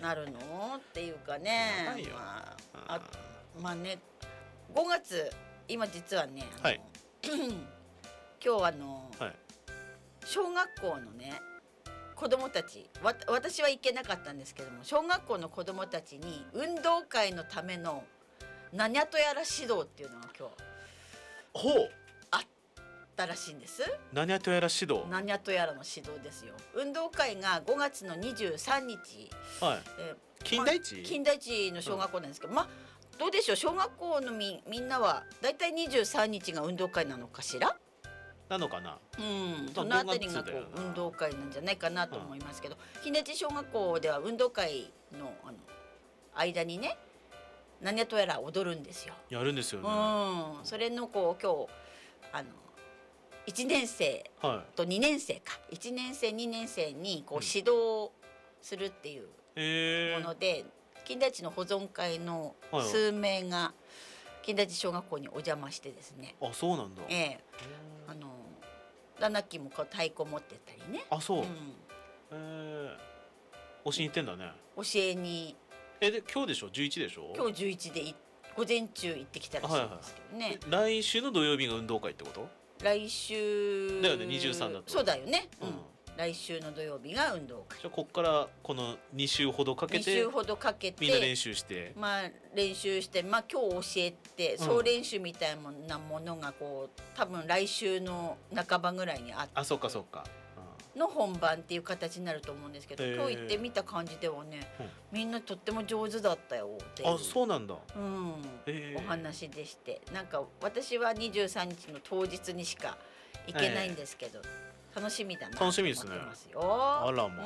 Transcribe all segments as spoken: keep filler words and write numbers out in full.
なるのっていうかね。 やばいよ。 まあ、あまあねごがつ今実はね、あの、 はい、 今日あの、 はい、 小学校のね子供たちわ私は行けなかったんですけども、小学校の子供たちに運動会のための何やとやら指導っていうのが今日ほうあったらしいんです。 何やとやら指導。 何やとやらの指導ですよ。運動会がごがつのにじゅうさんにち、 はい、 えー金田一、 まあ金田一の小学校なんですけど、うん、まあどうでしょう、小学校の み, みんなはだいたいにじゅうさんにちが運動会なのかしら。 なのかな。 うん、そのあたりがこう運動会なんじゃないかなと思いますけど、金田一小学校では運動会 の, あの間にね何やとやら踊るんですよ。 やるんですよね。 うん、それのこう今日あのいちねんせいとにねんせいか、はい、いちねんせいにねんせいにこう指導するっていうもので、うん、金田一の保存会の数名が金田一小学校にお邪魔してですね。 あ、そうなんだ。 ええ、あのダナッキーもこう太鼓持ってたりね。 あ、そう、うん、 えー、教えに行ってんだね。 教えに。 えで今日でしょ、じゅういちでしょ。 今日じゅういちで午前中行ってきたらしいんですけどね、はいはい、来週の土曜日が運動会ってこと。 来週だよね、にじゅうさんだと。 そうだよね、うん、うん、来週の土曜日が運動会。 じゃあこっからこのに週ほどかけてに週ほどかけてみんな練習して、 まあ練習して、まあ今日教えて総練習みたいなものがこう多分来週の半ばぐらいにあって、 あ、そうかそうか、 うん、の本番っていう形になると思うんですけど、今日行ってみた感じではね、うん、みんなとっても上手だったよっていう。 あ、そうなんだ、 うん、お話でして、なんか私はにじゅうさんにちの当日にしか行けないんですけど、楽しみだなと思ってますよ。 あらまあ、 うん、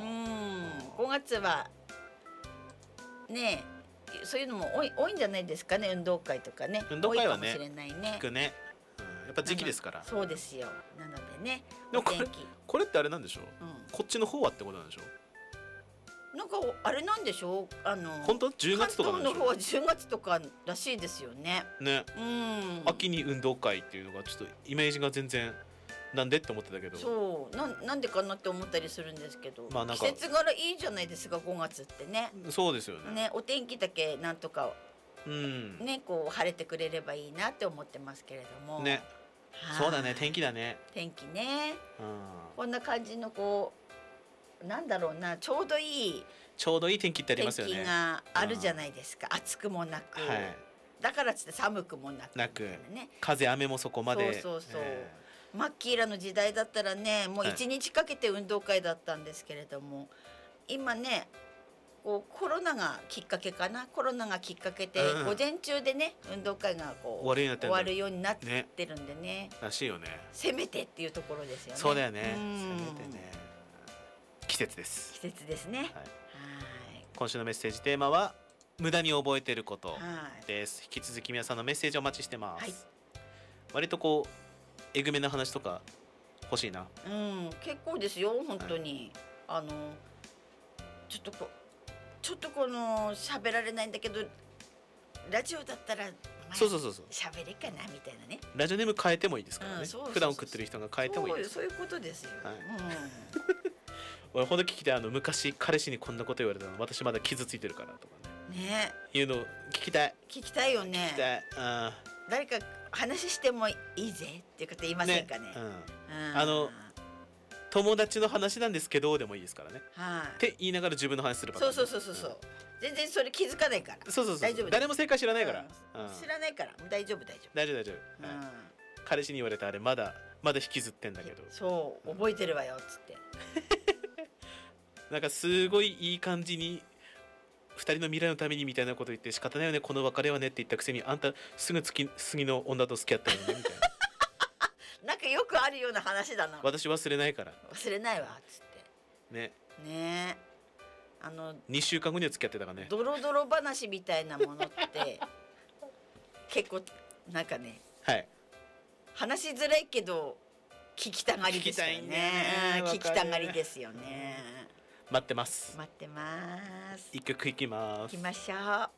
ごがつはねそういうのも多い、多いんじゃないですかね。運動会とかね、 運動会はね、 多いかもしれないね。 聞くね、うん、やっぱ時期ですから。 そうですよ。なのでね、 でもこれ、これってあれなんでしょう、うん、こっちの方はってことなんでしょう。 なんかあれなんでしょう、あの本当じゅうがつとかなんでしょう。 関東の方はじゅうがつとからしいですよね。 ね、 うん、 秋に運動会っていうのがちょっとイメージが全然なんでって思ってたけど、 そう な, なんでかなって思ったりするんですけど、 まあ、なんか季節柄いいじゃないですかごがつってね。 そうですよ ね, ね、お天気だけなんとか、 うん、 ね、こう晴れてくれればいいなって思ってますけれどもね。そうだね、天気だね、 天気ね、 うん、 こんな感じのこうなんだろうな、ちょうどいいちょうどいい天気ってありますよね。 天気があるじゃないですか、うん、暑くもなく、はい、だからつって寒くもなくなく、 ね、 風雨もそこまで。 そうそうそう、えーマッキーらの時代だったらねもういちにちかけて運動会だったんですけれども、はい、今ねこうコロナがきっかけかな、コロナがきっかけで、うん、午前中でね運動会がこう終わるようになってるんで ね, ねらしいよね。 せめてっていうところですよね。 そうだよね、せめてね。季節です季節ですね、はい、はい。 今週のメッセージテーマは無駄に覚えてることです、はい、引き続き皆さんのメッセージお待ちしてます、はい、割とこうえぐめの話とか欲しいな。 うん、結構ですよ本当に、はい、あのちょっとこちょっとこの喋られないんだけどラジオだったらそうそうそうそう喋れかなみたいなね。 ラジオネーム変えてもいいですからね、うん、そうそうそう普段送ってる人が変えてもいいです。 そういうことですよ、はい。うん、 俺ほんと聞きたい、あの昔彼氏にこんなこと言われたの私まだ傷ついてるからとかね、ねいうの聞きたい聞きたいよね。 聞きたい、あ誰か話してもいいぜっていう方言いませんかね。ね、うんうん、 あの友達の話なんですけどでもいいですからね、はあ、って言いながら自分の話するパターン。 そうそうそうそう、うん、全然それ気づかないから。 そうそうそう、大丈夫、誰も正解知らないから、 うんうん、知らないから大丈夫大丈夫大丈夫大丈夫、うん、はい、彼氏に言われたあれまだまだ引きずってんだけど、 そう覚えてるわよっつってなんかすごいいい感じにふたりの未来のためにみたいなこと言って仕方ないよねこの別れはねって言ったくせにあんたすぐ次次の女と付き合ったよねみたいななんかよくあるような話だな。 私忘れないから忘れないわっつってねねあのにしゅうかんごには付き合ってたからね。 ドロドロ話みたいなものって結構なんかね、はい、話しづらいけど聞きたがりですよね。聞きたいね、聞きたがりですよね。 待ってます待ってます。 一曲いきます。 行きましょう。